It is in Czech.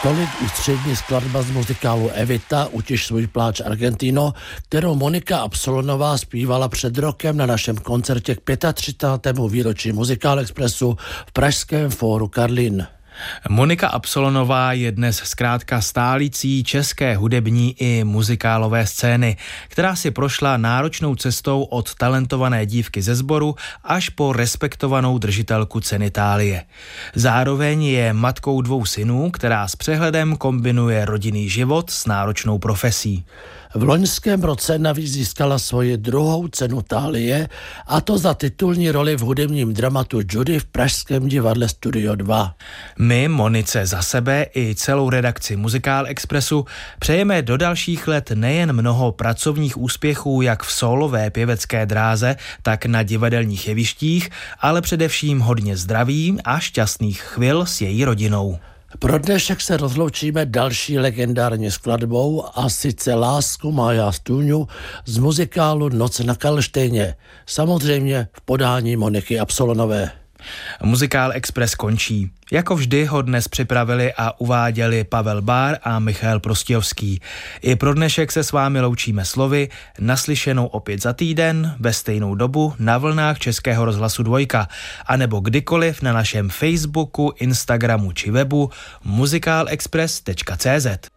Tolik ústřední skladba z muzikálu Evita Utiš svůj pláč Argentino, kterou Monika Absolonová zpívala před rokem na našem koncertě k 35. výročí Muzikál Expressu v pražském fóru Karlín. Monika Absolonová je dnes zkrátka stálicí české hudební i muzikálové scény, která si prošla náročnou cestou od talentované dívky ze sboru až po respektovanou držitelku ceny Thálie. Zároveň je matkou 2 synů, která s přehledem kombinuje rodinný život s náročnou profesí. V loňském roce navíc získala svoji 2. cenu Thálie, a to za titulní roli v hudebním dramatu Judy v pražském divadle Studio 2. My, Monice za sebe i celou redakci Muzikál Expressu přejeme do dalších let nejen mnoho pracovních úspěchů jak v sólové pěvecké dráze, tak na divadelních jevištích, ale především hodně zdraví a šťastných chvil s její rodinou. Pro dnešek se rozloučíme další legendární skladbou, a sice Lásku má já stůňu z muzikálu Noc na Karlštejně, samozřejmě v podání Moniky Absolonové. Muzikál Express končí. Jako vždy ho dnes připravili a uváděli Pavel Bár a Michal Prostějovský. I pro dnešek se s vámi loučíme slovy naslyšenou opět za týden ve stejnou dobu na vlnách Českého rozhlasu 2 anebo kdykoliv na našem Facebooku, Instagramu či webu muzikálexpress.cz.